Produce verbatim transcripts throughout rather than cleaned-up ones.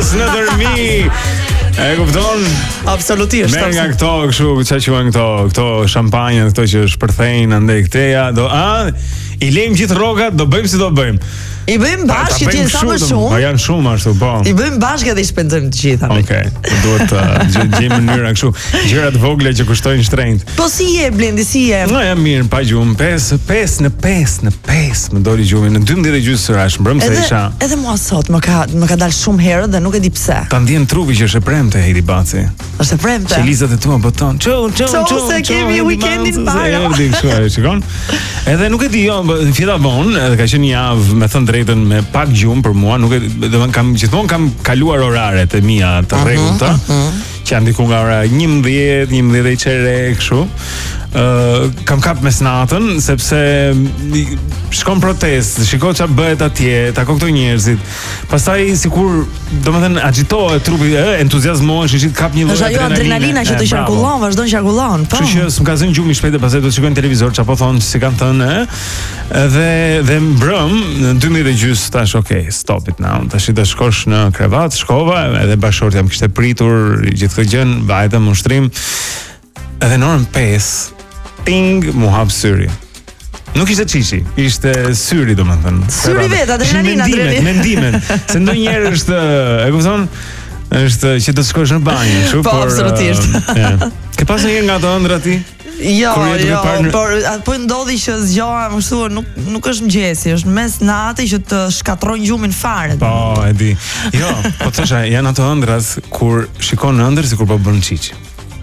Dance në dërmi. E kupton? Absolutisht. Merr nga këto, kështu, çfarë quhen këto, këto shampanjë, këto që shpërthejnë andaj këteja, do a i lejmë gjithë rrogat, do bëjmë si do bëjmë. I bëjmë bashkë që sa më shumë. Po janë shumë ashtu, po. I bëjmë bashkë dhe i shpenzojmë të gjitha. Okej. Duhet të gjejmë mënyra kështu, gjëra të vogla që kushtojnë shtrenjtë. Po si je Blendi, si je? No, jam mirë, pa gjumë, pesë, pesë në pesë në pesë më doli gjumi në dymbëdhjetë e gjysmë sërash, mbrëm se isha. Edhe mua sot më ka më ka dalë shumë herë dhe nuk e di pse. Ta ndjen trupi që është e premte Heidi Baci. Është e premte. Qelizat e tua boton. Çu, çu, çu. Se kemi weekendin para. Erdhi kështu, shikon? Edhe nuk e di, jo, fjeta vonë, edhe ka qenë një javë, me thënë drejtën, me pak gjumë për mua, nuk e, domethënë kam gjithmonë kam kaluar oraret e mia të rregullta, uh -huh, uh -huh. që janë diku nga ora njëmbëdhjetë, njëmbëdhjetë e çerek, kështu. Uh, kam kap mes natën sepse shkon protest, shiko çfarë bëhet atje, tako këto njerëzit. Pastaj sikur, domethënë agitohet trupi, entuziazmohesh, ishit kap një lloj adrenaline. Është ajo adrenalina që të qarkullon, vazhdon qarkullon, po. Kështu që s'm ka zënë gjumi shpejt e pastaj do të shikojnë televizor, çapo thonë si kanë thënë, ë. Dhe dhe mbrëm në dymbëdhjetë e gjysmë tash, okay, stop it now. Tash do shkosh në krevat, shkova, edhe bashorti jam kishte pritur gjithë këtë gjën, vajtëm në ushtrim. Edhe në orën pesë ting mu hap syri. Nuk ishte çiçi, ishte syri domethënë. Syri vetë, adrenalina, adrenalina. Mendimet, se ndonjëherë është, e kupton, është që të shkosh në banjë, kështu, po, por absolutisht. Uh, Ke pasur një nga ato ëndra ti? Jo, jo, në... por po ndodhi që zgjoha, më thua, nuk nuk është mëngjesi, është mes natë që të shkatrojnë gjumin fare. Po, e di. Jo, po thosha, janë ato ëndrat kur shikon në ëndër sikur po bën çiçi.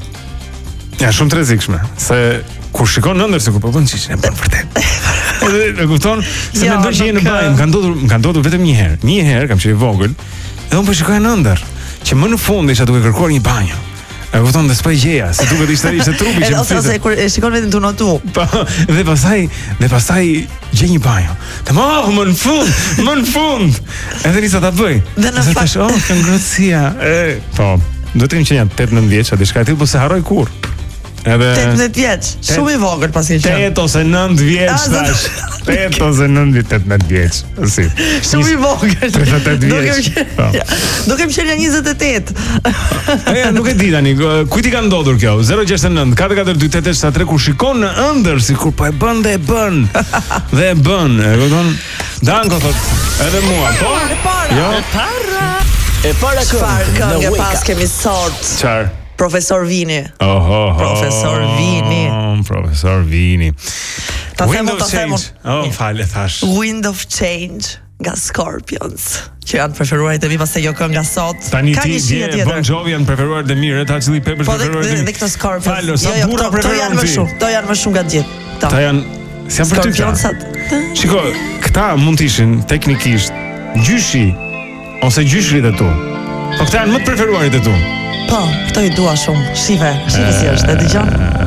Ja, shumë të rrezikshme, se kur shikon në ëndër sikur po bën çiçi, e bën vërtet. Edhe e kupton, se jo, mendoj që je në banjë, më ka ndodhur, më ka ndodhur vetëm një herë. Një herë kam qenë i vogël, edhe unë po shikoja në ëndër, që më në fund isha duke kërkuar një banjë. E kupton, dhe s'po e gjeja, se duket ishte ishte trupi që më flisë. Ose kur e shikon vetëm tu notu. Po, dhe pastaj, dhe pastaj gjej një banjë. Tamam, më në fund, më në fund. Edhe nisa ta bëj. Dhe në fakt, oh, ka ngrohtësia. E, po, do të kem qenë tetëdhjetë e nëntë vjeç, atë diçka e tillë, po se harroj kur. Edhe tetëdhjetë vjeç, shumë i vogël pasi që. tetë ose nëntë vjeç tash. tetë ose nëntë, tetëdhjetë vjeç. Si. Shumë i vogël. tridhjetë e tetë vjeç. Do kem qenë njëzet e tetë. E, nuk e di tani, kujt i ka ndodhur kjo? zero gjashtëdhjetë e nëntë, katër katër dy tetë shtat tre kur shikon në ëndër sikur po e bën dhe e bën. Dhe e bën, e kupton? Danko thot, edhe mua, po? Jo. E para këngë që pas kemi sot. Çfarë? Profesor Vini. Oh, oh, oh, Profesor Vini. Profesor Vini. Ta them, ta them. Oh, falë thash. Wind of Change nga Scorpions, që janë preferuarit e mi pastaj jo kënga sot. Tani ti dje Bon Jovi janë preferuar dhe mirë, ta Chili Peppers preferuar dhe dhe këto Scorpions. Falë, sa burra preferuar ti? To janë më shumë, to janë më shumë nga gjithë. Ta janë, si janë për ty këta? Shiko, këta mund të ishin teknikisht gjyshi ose gjyshrit e tu. Po këta janë më të preferuarit e tu. Po, këto i dua shumë. Shive, shive si është, e dëgjon?